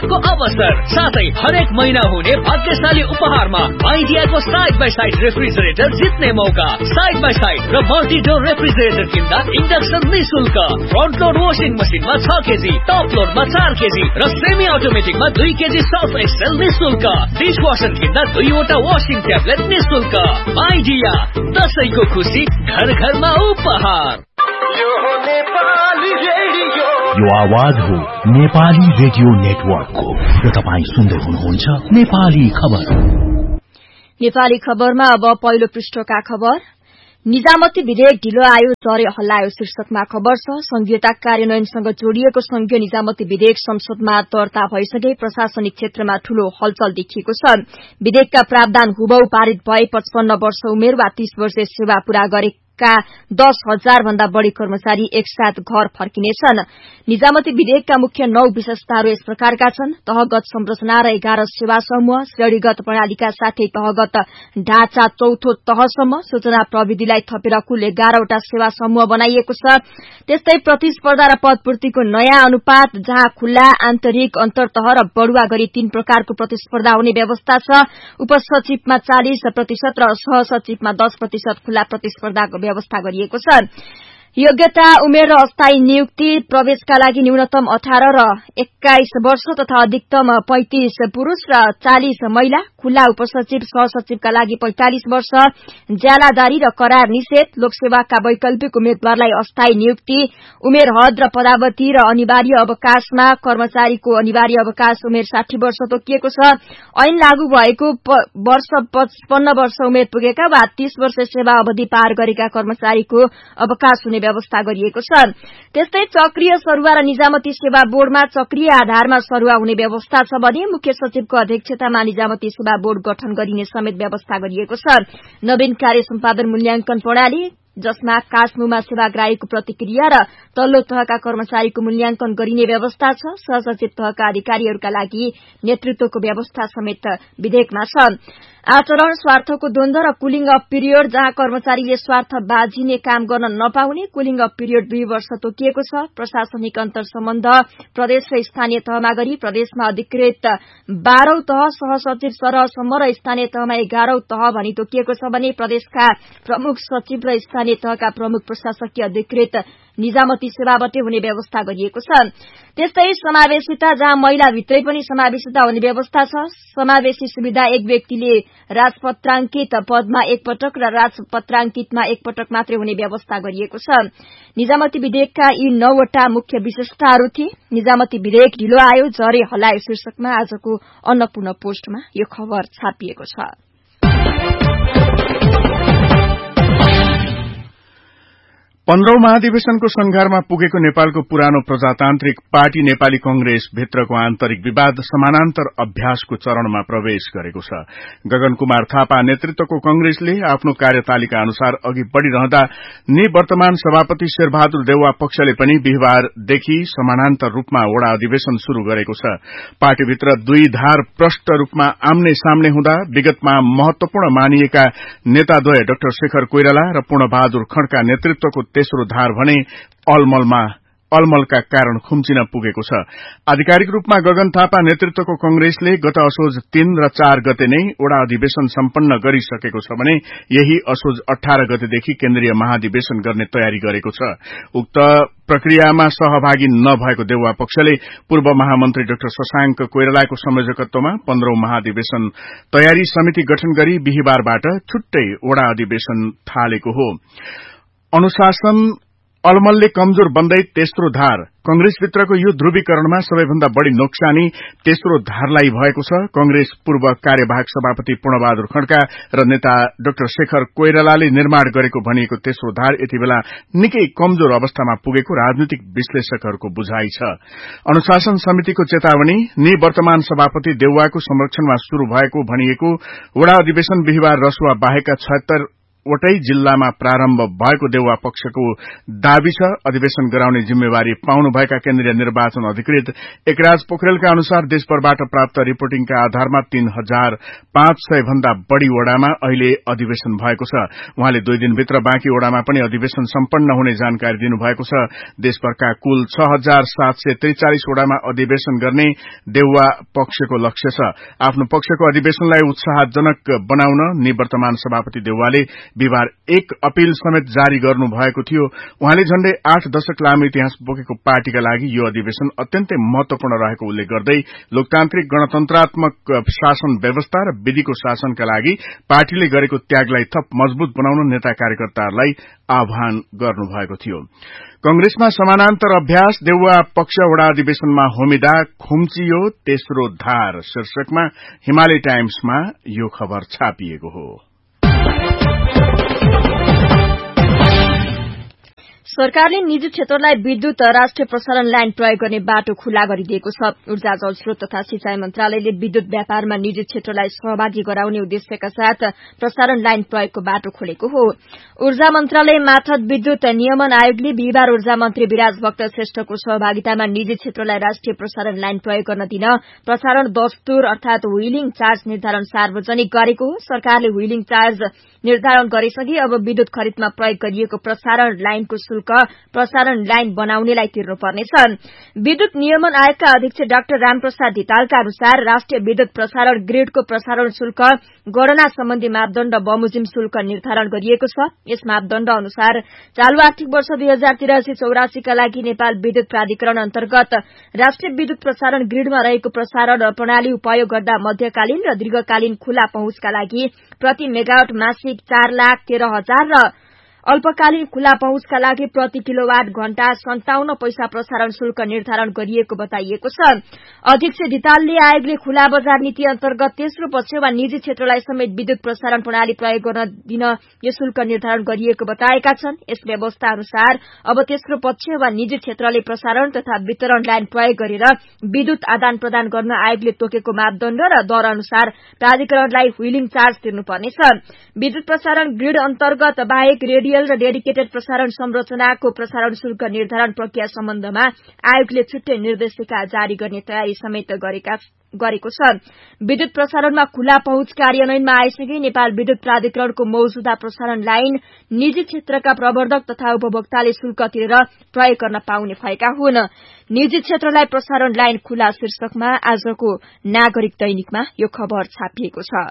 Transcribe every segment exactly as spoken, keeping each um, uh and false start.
को अवसर साथै हरेक महिना हुने भाग्यशाली उपहारमा आइडियाको साइड बाई साइड रेफ्रिजरेटर जित्ने मौका। साइड बाई साइड र मल्टी डोर रेफ्रिजरेटर किन्दा इन्डक्सन निशुल्क। फ्रन्ट लोड वाशिङ मसिनमा छ केजी, टप लोडमा चार केजी र सेमी अटोमेटिकमा दुई केजी सर्फ एक्सेल निशुल्क। डिस वासर किन्दा दुईवटा वाशिङ ट्याब्लेट निशुल्क। आइडिया, दशैंको खुशी घर घरमा उपहार। यो आवाज हो नेपाली रेडियो नेटवर्कको र तपाईँ सुन्दै हुनुहुन्छ नेपाली खबर। नेपाली खबरमा अब पहिलो पृष्ठका खबर। निजामती विधेयक ढिलो आयो, जरे हल्लायो शीर्षकमा खबर छ। संघीयता कार्यान्वयनसँग जोडिएको संघीय निजामती विधेयक संसदमा दर्ता भइसके प्रशासनिक क्षेत्रमा ठूलो हलचल देखिएको छ। विधेयकका प्रावधान हुबहु पारित भए पचपन्न वर्ष उमेर वा तीस वर्ष सेवा पूरा गरे का दस हजार भन्दा बढ़ी कर्मचारी एकसाथ घर फर्किनेछन्। निजामती विधेयकका मुख्य नौ विशेषताहरू यस प्रकारका छन्। तहगत संरचना र एघार सेवा समूह, श्रेणीगत प्रणालीका साथै तहगत ढाँचा चौथो तहसम्म, सूचना प्रविधिलाई थपेर कुल एघारवटा सेवा समूह बनाइएको छ। त्यस्तै प्रतिस्पर्धा र पदपूर्तिको नयाँ अनुपात, जहाँ खुल्ला, आन्तरिक, अन्तर्तह र बढ़ुवा गरी तीन प्रकारको प्रतिस्पर्धा हुने व्यवस्था छ। उपसचिवमा चालिस प्रतिशत र सहसचिवमा दस प्रतिशत खुल्ला प्रतिस्पर्धाको व्यवस्था गरिएको छ। योग्यता, उमेर र अस्थायी नियुक्ति, प्रवेशका लागि न्यूनतम अठार र एक्काइस वर्ष तथा अधिकतम पैंतिस पुरूष र चालिस महिला, खुल्ला उपसचिव सहसचिवका लागि पैंतालिस वर्ष, ज्यालादारी र करार निषेध, लोकसेवाका वैकल्पिक उम्मेद्वारलाई अस्थायी नियुक्ति, उमेर हद र पदावधि र अनिवार्य अवकाशमा कर्मचारीको अनिवार्य अवकाश उमेर साठी वर्ष तोकिएको छ। ऐन लागू भएको वर्ष पचपन्न वर्ष उमेर पुगेका वा तीस वर्ष सेवा अवधि पार गरेका कर्मचारीको अवकाश हुने व्यवस्था गरिएको छ। त्यस्तै चक्रीय सरुवा र निजामती सेवा बोर्डमा चक्रीय आधारमा सरुवा हुने व्यवस्था छ भने मुख्य सचिवको अध्यक्षतामा निजामती सेवा बोर्ड गठन गरिने समेत व्यवस्था गरिएको छ। नवीन कार्य सम्पादन मूल्याङ्कन प्रणाली, जसमा काठमुमा सेवाग्राहीको प्रतिक्रिया र तल्लो तहका कर्मचारीको मूल्याङ्कन गरिने व्यवस्था छ। सहसचिव तहका अधिकारीहरूका लागि नेतृत्वको व्यवस्था समेत विधेयकमा छ। आचरण, स्वार्थको द्वन्द र कुलिङ अफ पिरियड, जहाँ कर्मचारीले स्वार्थ बाझिने काम गर्न नपाउने कुलिङ अफ पिरियड दुई वर्ष तोकिएको छ। प्रशासनिक अन्तर सम्बन्ध प्रदेश र स्थानीय तहमा गरी प्रदेशमा अधिकृत बाह्रौं तह, सहसचिव सरहसम्म र स्थानीय तहमा एघारौं तह भनी तोकिएको छ भने प्रदेशका प्रमुख सचिव र स्थानीय तहका प्रमुख प्रशासकीय अधिकृत निजामती सेवाबाटै हुने व्यवस्था गरिएको छ। त्यस्तै समावेशिता, जहाँ महिला भित्रै पनि समावेशिता हुने व्यवस्था छ। समावेशी सुविधा, एक व्यक्तिले राजपत्राङ्कित पदमा एक पटक र राजपत्राङ्कितमा एक पटक मात्रै हुने व्यवस्था गरिएको छ। निजामती विधेयकका यी नौवटा मुख्य विशेषताहरू थिए। निजामती विधेयक ढिलो आयो, जरे हल्लायो शीर्षकमा आजको अन्नपूर्ण पोस्टमा यो खबर छापिएको छ। पन्ध्रौं महाधिवेशनको संघारमा पुगेको नेपालको पुरानो प्रजातान्त्रिक पार्टी नेपाली कंग्रेस भित्रको आन्तरिक विवाद समानान्तर अभ्यासको चरणमा प्रवेश गरेको छ। गगन कुमार थापा नेतृत्वको कंग्रेसले आफ्नो कार्यतालिका अनुसार अघि बढ़िरहँदा निवर्तमान सभापति शेरबहादुर देउवा पक्षले पनि बिहिबारदेखि समानान्तर रूपमा वडा अधिवेशन शुरू गरेको छ। पार्टीभित्र दुई धार प्रष्ट रूपमा आम्ने सामने हुँदा विगतमा महत्वपूर्ण मानिएका नेताद्वय डाक्टर शेखर कोइराला र पूर्णबहादुर खड्का नेतृत्वको तेस्रो धार भने अलमलमा अलमलका कारण खुम्चिन पुगेको छ। आधिकारिक रूपमा गगन थापा नेतृत्वको कंग्रेसले गत असोज तीन र चार गते नै वडा अधिवेशन सम्पन्न गरिसकेको छ भने यही असोज अठारह गतेदेखि केन्द्रीय महाधिवेशन गर्ने तयारी गरेको छ। उक्त प्रक्रियामा सहभागी नभएको देउवा पक्षले पूर्व महामन्त्री डाक्टर शशाङ्क कोइरालाको संयोजकत्वमा पन्ध्रौं महाधिवेशन तयारी समिति गठन गरी बिहिबारबाट छुट्टै वडा अधिवेशन थालेको हो। अनुशासन अलमलले कमजोर बन्दै तेस्रो धार कंग्रेसभित्रको यो ध्रुवीकरणमा सबैभन्दा बढ़ी नोक्सानी तेस्रो धारलाई भएको छ। कंग्रेस पूर्व कार्यवाहक सभापति पूर्णबहादुर खड्का र नेता डाक्टर शेखर कोइरालाले निर्माण गरेको भनिएको तेस्रो धार यति बेला निकै कमजोर अवस्थामा पुगेको राजनीतिक विश्लेषकहरूको बुझाइ छ। अनुशासन समितिको चेतावनी, निवर्तमान सभापति देउवाको संरक्षणमा शुरू भएको भनिएको वडा अधिवेशन बिहिबार रसुवा बाहेकका छयत्तर वटै जिल्लामा प्रारम्भ भएको देउवा पक्षको दावी छ। अधिवेशन गराउने जिम्मेवारी पाउनुभएका केन्द्रीय निर्वाचन अधिकृत एकराज पोखरेलका अनुसार देशभरबाट प्राप्त रिपोर्टिङका आधारमा तीन हजार पाँच सय भन्दा बढ़ी वडामा अहिले अधिवेशन भएको छ। उहाँले दुई दिनभित्र बाँकी वडामा पनि अधिवेशन सम्पन्न हुने जानकारी दिनुभएको छ। देशभरका कुल छ हजार सात सय त्रिचालिस वडामा अधिवेशन गर्ने देउवा पक्षको लक्ष्य छ। आफ्नो पक्षको अधिवेशनलाई उत्साहजनक बनाउन निवर्तमान सभापति देउवाले बिहिबार एक अपील समेत जारी गर्नु भएको थियो। उहाँले झण्डै आठ दशक लामो इतिहास बोकेको पार्टीका लागि यो अधिवेशन अत्यन्तै महत्वपूर्ण रहेको उल्लेख गर्दै लोकतान्त्रिक गणतन्त्रात्मक शासन व्यवस्था र विधिको शासनका लागि पार्टीले गरेको त्यागलाई थप मजबूत बनाउन नेता कार्यकर्ताहरूलाई आह्वान गर्नुभएको थियो। कंग्रेसमा समानान्तर अभ्यास देउवा पक्ष वडा अधिवेशनमा होमिदा खुम्चियो तेस्रो धार शीर्षकमा हिमालय टाइम्समा यो खबर छापिएको हो। सरकारले निजी क्षेत्रलाई विद्युत राष्ट्रिय प्रसारण लाइन प्रयोग गर्ने बाटो खुला गरिदिएको छ। ऊर्जा जलस्रोत तथा सिंचाई मन्त्रालयले विद्युत व्यापारमा निजी क्षेत्रलाई सहभागी गराउने उद्देश्यका साथ प्रसारण लाइन प्रयोगको बाटो खोलेको हो। ऊर्जा मन्त्रालय मार्फत विद्युत नियमन आयोगले बिहिबार ऊर्जा मन्त्री विराज भक्त श्रेष्ठको सहभागितामा निजी क्षेत्रलाई राष्ट्रिय प्रसारण लाइन प्रयोग गर्न दिन प्रसारण दस्तुर अर्थात व्हीलिङ चार्ज निर्धारण सार्वजनिक गरेको हो। सरकारले व्हीलिङ चार्ज निर्धारण गरेसँगै अब विद्युत खरिदमा प्रयोग गरिएको प्रसारण लाइनको शुल्क प्रसारण लाइन बनाउनेलाई तिर्नुपर्नेछ। विद्युत नियमन आयोगका अध्यक्ष डाक्टर रामप्रसाद धितालका अनुसार राष्ट्रिय विद्युत प्रसारण ग्रिडको प्रसारण शुल्क गणना सम्बन्धी मापदण्ड बमोजिम शुल्क निर्धारण गरिएको छ। यस मापदण्ड अनुसार चालू आर्थिक वर्ष दुई हजार तिरासी चौरासीका लागि नेपाल विद्युत प्राधिकरण अन्तर्गत राष्ट्रिय विद्युत प्रसारण ग्रिडमा रहेको प्रसारण प्रणाली उपयोग गर्दा मध्यकालीन र दीर्घकालीन खुला पहुँचका लागि प्रति मेगावाट मासिक चार लाख तेह्र हजार र अल्पकालीन खुला पहुँचका लागि प्रति किलोवाट घण्टा सन्ताउन्न पैसा प्रसारण शुल्क निर्धारण गरिएको बताइएको छ। अध्यक्ष धितालले आयोगले खुला बजार नीति अन्तर्गत तेस्रो पक्ष वा निजी क्षेत्रलाई समेत विद्युत प्रसारण प्रणाली प्रयोग गर्न दिन यो शुल्क निर्धारण गरिएको बताएका छन्। यस व्यवस्था अनुसार अब तेस्रो पक्ष वा निजी क्षेत्रले प्रसारण तथा वितरण लाइन प्रयोग गरेर विद्युत आदान प्रदान गर्न आयोगले तोकेको मापदण्ड र दर अनुसार प्राधिकरणलाई व्हीलिङ चार्ज तिर्नुपर्नेछ। विद्युत प्रसारण ग्रिड अन्तर्गत बाहेक रेडियो र डेडिकेटेड प्रसारण संरचनाको प्रसारण शुल्क निर्धारण प्रक्रिया सम्बन्धमा आयोगले छुट्टै निर्देशिका जारी गर्ने तयारी समेत गरेको छ। विद्युत प्रसारणमा खुला पहुँच कार्यान्वयनमा आएसँगै नेपाल विद्युत प्राधिकरणको मौजूदा प्रसारण लाइन निजी क्षेत्रका प्रवर्धक तथा उपभोक्ताले शुल्क तिरेर प्रयोग गर्न पाउने भएका हुन्। निजी क्षेत्रलाई प्रसारण लाइन खुला शीर्षकमा आजको नागरिक दैनिकमा यो खबर छापिएको छ।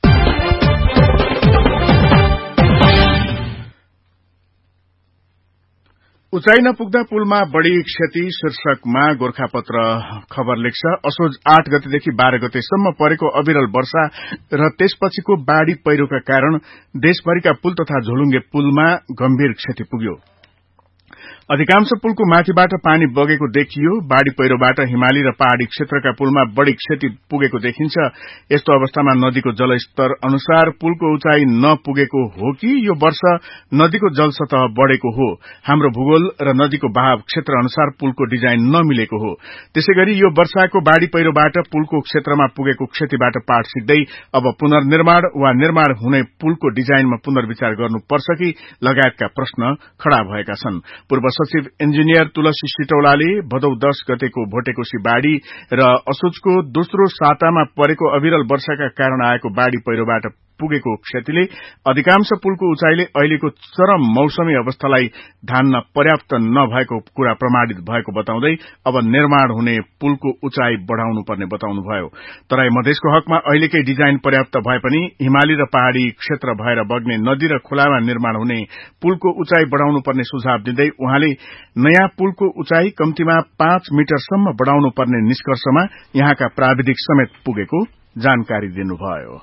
उचाइ नपुग्दा पुलमा बढ़ी क्षति शीर्षकमा गोर्खापत्र खबर लेख्छ। असोज आठ गतेदेखि बाह्र गतेसम्म परेको अविरल वर्षा र त्यसपछिको बाढ़ी पहिरोका कारण देशभरिका पुल तथा झोलुङ्गे पुलमा गम्भीर क्षति पुग्यो। अधिकांश पुलको माथिबाट पानी बगेको देखियो। बाढ़ी पहिरोबाट हिमाली र पहाड़ी क्षेत्रका पुलमा बढ़ी क्षति पुगेको देखिन्छ। यस्तो अवस्थामा नदीको जलस्तर अनुसार पुलको उचाइ नपुगेको हो कि यो वर्ष नदीको जलसतह बढ़ेको हो। हाम्रो भूगोल र नदीको बहाव क्षेत्र अनुसार पुलको डिजाइन नमिलेको हो। त्यसैगरी यो वर्षाको बाढ़ी पहिरोबाट पुलको क्षेत्रमा पुगेको क्षतिबाट पाठ सिक्दै अब पुनर्निर्माण वा निर्माण हुने पुलको डिजाइनमा पुनर्विचार गर्नुपर्छ कि लगायतका प्रश्न खड़ा भएका छन्। पूर्व सचिव इन्जिनियर तुलसी सिटौलाले भदौ दश गतेको भोटेकोशी बाढ़ी र असोजको दोस्रो सातामा परेको अविरल वर्षाका कारण आएको बाढ़ी पहिरोबाट पुगेको क्षतिले अधिकांश पुलको उचाइले अहिलेको चरम मौसमी अवस्थालाई धान्न पर्याप्त नभएको कुरा प्रमाणित भएको बताउँदै अब निर्माण हुने पुलको उचाइ बढ़ाउनु पर्ने बताउनुभयो। तराई मधेसको हकमा अहिलेकै डिजाइन पर्याप्त भए पनि हिमाली र पहाड़ी क्षेत्र भएर बग्ने नदी र खोलामा निर्माण हुने पुलको उचाइ बढ़ाउनु पर्ने सुझाव दिँदै उहाँले नयाँ पुलको उचाइ कम्तीमा पाँच मिटरसम्म बढ़ाउनु पर्ने निष्कर्षमा यहाँका प्राविधिक समेत पुगेको जानकारी दिनुभयो।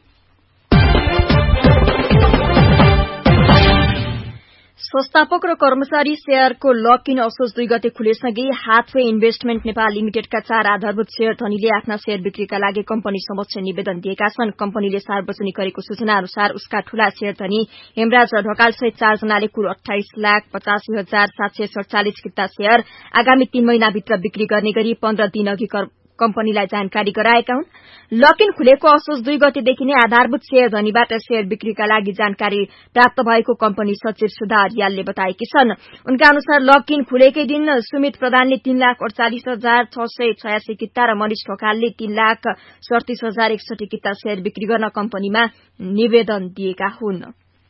संस्थापक र कर्मचारी शेयरको लक इन असोज दुई गते खुलेसँगै हाथवे इन्भेस्टमेन्ट नेपाल लिमिटेडका चार आधारभूत शेयर धनीले आफ्ना शेयर बिक्रीका लागि कम्पनी समक्ष निवेदन दिएका छन्। कम्पनीले सार्वजनिक गरेको सूचना अनुसार उसका ठूला शेयर धनी हेमराज ढकाल सहित चारजनाले कुल अठाइस लाख पचासी हजार सात सय सड़चालिस किता शेयर आगामी तीन महिनाभित्र बिक्री गर्ने गरी पन्ध्र दिन अघि कम्पनीलाई जानकारी गराएका हुन्। लक इन खुलेको असोज दुई गतेदेखि नै आधारभूत शेयर धनीबाट शेयर बिक्रीका लागि जानकारी प्राप्त भएको कम्पनी सचिव सुधा अर्यालले बताएकी छन्। उनका अनुसार लक इन खुलेकै दिन सुमित प्रधानले तीन लाख अड़चालिस हजार छ सय छयासी किता र मनिष ढकालले तीन लाख सड़तीस हजार एकसठी किता शेयर बिक्री गर्न कम्पनीमा निवेदन दिएका हुन्।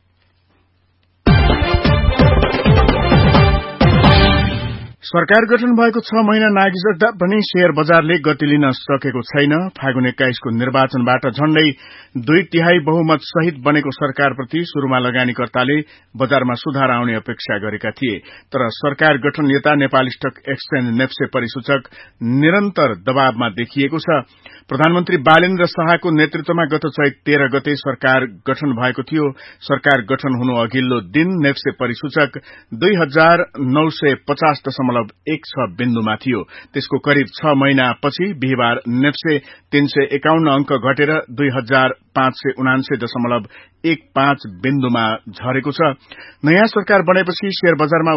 सरकार गठन भएको छ महिना नागिसक्दा पनि शेयर बजारले गति लिन सकेको छैन। फागुन एक्काइस को निर्वाचनबाट झण्डै दुई तिहाई बहुमत सहित बनेको सरकारप्रति शुरूमा लगानीकर्ताले बजारमा सुधार आउने अपेक्षा गरेका थिए, तर सरकार गठन यता नेपाल स्टक एक्सचेन्ज नेप्से परिसूचक निरन्तर दबावमा देखिएको छ। प्रधानमन्त्री बालेन्द्र शाहको नेतृत्वमा गत चैत तेह्र गते सरकार गठन भएको थियो। सरकार गठन हुनु अघिल्लो दिन नेप्से परिसूचक दुई हजार नौ सय पचास दशमलव एक छ बिन्दुमा थियो। त्यसको करिब छ महिनापछि बिहिबार नेप्से तीन सय एकाउन्न अंक घटेर दुई हजार पाँच सय उनान्सय दशमलव एक पाँच बिन्दुमा झरेको छ। नयाँ सरकार बनेपछि शेयर बजारमा